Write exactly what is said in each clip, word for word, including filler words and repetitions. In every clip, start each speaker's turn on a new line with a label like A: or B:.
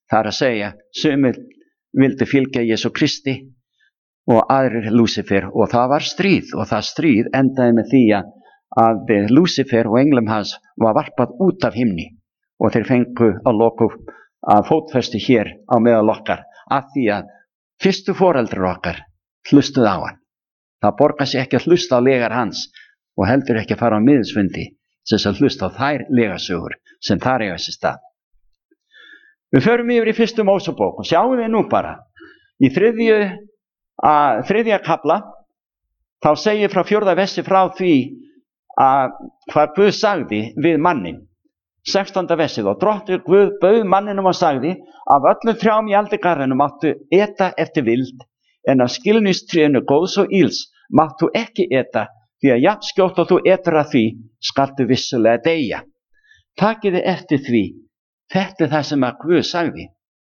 A: Það er að segja, sumir vildu fylgja Jesú Kristi og aðrir Lúsifer, og það var stríð, og það stríð endaði með því að Lúsifer og englum hans var varpað út af himni og þeir fengu að loku að fótfestu hér á meðal okkar, af því að fyrstu foreldrar okkar hlustuðu á hann. Það borgar sig ekki að hlusta á legar hans og heldur ekki að fara á miðilsfundi sem að hlusta á þær legasögur sem þar eiga sér stað. Við förum yfir í fyrstu Mósebók og sjáum við nú bara í þriðju, að, þriðja kafla, þá segir frá fjórða versi frá því að hvað Guð sagði við mannin. sextánda versið, og Drottinn Guð bauð manninum og sagði, af öllum trjám í aldigarðinum máttu eta eftir vild, en af skilningstrénu góðs og íls máttu ekki eta, því að jafn skjótt og þú etur að því skaltu vissulega deyja. Takiði eftir því, þetta er það sem að Guð sagði.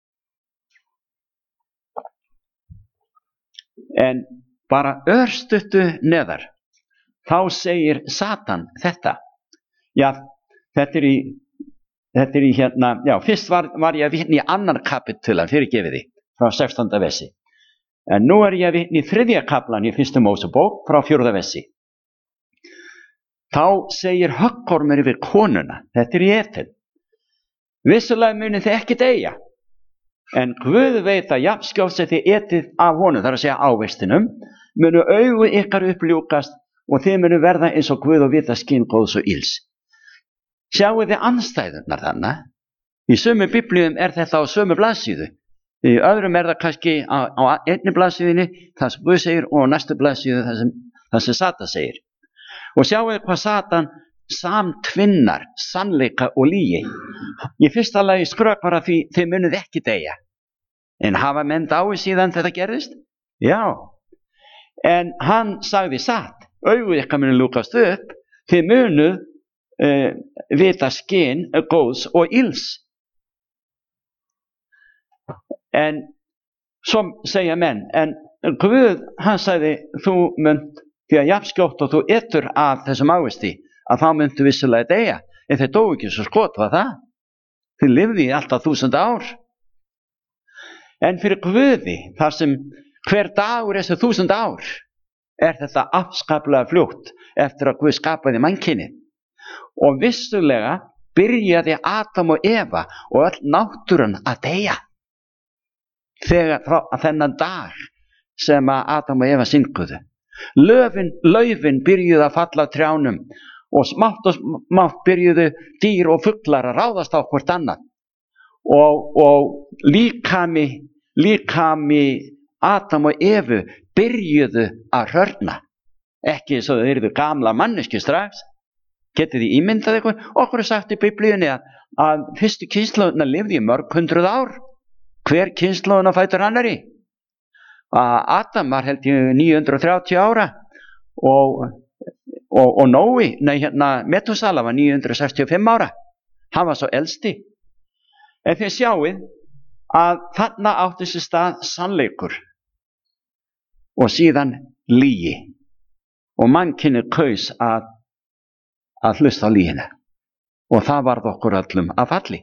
A: En bara örstuttu neðar, þá segir Satan þetta. Já, þetta er í, þetta er í hérna, já, fyrst var, var ég að vitna í annar kapitulan, fyrirgefið því, frá sextánda versi. En nú er ég að vitna í þriðja kaplan í fyrstu Mósebók, frá fjórða versi. Þá segir höggormur yfir konuna, þetta er í Eden. Vissulega munið þið ekki deyja, en Guð veit að jafnskjótt sem þið etið af honum, þar að segja ávistinum, munu augu ykkar uppljúkast og þið munu verða eins og Guð og vita skyn góðs og íls. Sjáu þið andstæðurnar þannig. Í sömu biblíum er þetta á sömu blaðsíðu. Í öðrum er það kannski á, á einni blaðsíðinni, það sem Guð segir, og á næstu blaðsíðu það sem, það sem Satan segir. Og sjáu þið hvað Satan samtvinnar sannleika og lygi. Í fyrsta lagi skrökvar að því þið munuð ekki deyja. En hafa menn dái síðan þetta gerðist? Já. En hann sagði satt, augu ykkar munu lúkast upp, þið munuð uh, vita skyn góðs og ills. En svo segja menn, en Guð, hann sagði, þú munt, því að jafnskjótt og þú etur af þessum ávisti, að þá myndu vissulega deyja, en þeir dóu ekki svo skot, var það? Þeir lifði í alltaf þúsund ár. En fyrir Guði, þar sem hver dagur er þessi þúsund ár, er þetta afskaplega fljótt eftir að Guð skapaði mannkynið. Og vissulega byrjaði Adam og Eva og öll náttúran að deyja. Þegar frá þennan dag sem að Adam og Eva synguðu. Löfin, laufin byrjuðu að falla á trjánum og smátt og smátt byrjuðu dýr og fuglar að ráðast á hvort annað. Og, og líkami, líkami Adam og Evu byrjuðu að hrörna. Ekki svo þau eruðu gamla manneski strax. Getið þið ímyndað eitthvað? Okkur er sagt í biblíunni að, að fyrstu kynslóðina lifði í mörg hundruð ár. Hver kynslóðina fætur annari? Adam var held ég níu hundruð þrjátíu ára og, og, og Nói, nei hérna Metusala var níu hundruð sextíu og fimm ára. Hann var svo elsti. En þið sjáið að þarna átti sér stað sannleikur og síðan lygi. Og mannkynið kaus að, að hlusta á lygina. Og það varð okkur öllum að falli.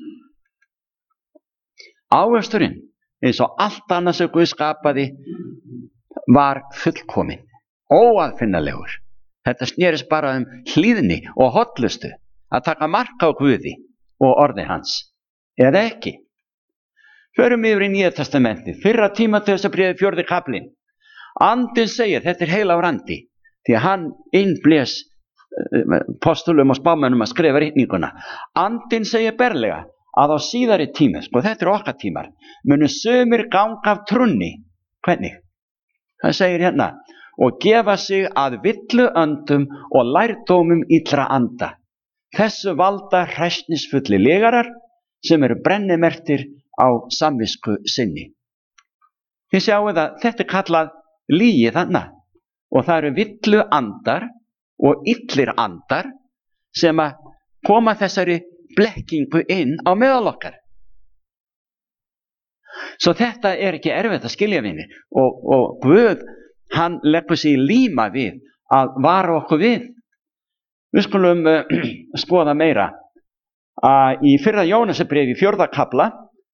A: Ávöxturinn, eins og allt annað sem Guð skapaði, var fullkominn, óaðfinnanlegur. Þetta snerist bara um hlýðni og hollustu, að taka mark á Guði og orði hans, eða ekki. Förum yfir í Nýja testamentið, fyrra Tímóteusarbréfið fjórði kaflinn. Andinn segir, þetta er heilagur andi, því að hann innblés postulum og spámennum að skrifa ritninguna. Andinn segir berlega, að á síðari tíma, sko þetta er okkar tímar, munu sumir ganga af trúnni. Hvernig? Það segir hérna, og gefa sig að villu öndum og lærdómum illra anda. Þessu valda hræsnisfulli legarar sem eru brennimerktir á samvisku sinni. Þið sjáuð að þetta er kallað lygi þarna, og það eru villu andar og illir andar sem að koma þessari blekkingu inn á meðal okkar. Svo þetta er ekki erfitt að skilja vinni og, og Guð, hann leggur sig líma við að vara okkur við. Við skulum uh, skoða meira að í fyrra Jónasarbréfi fjórða kafla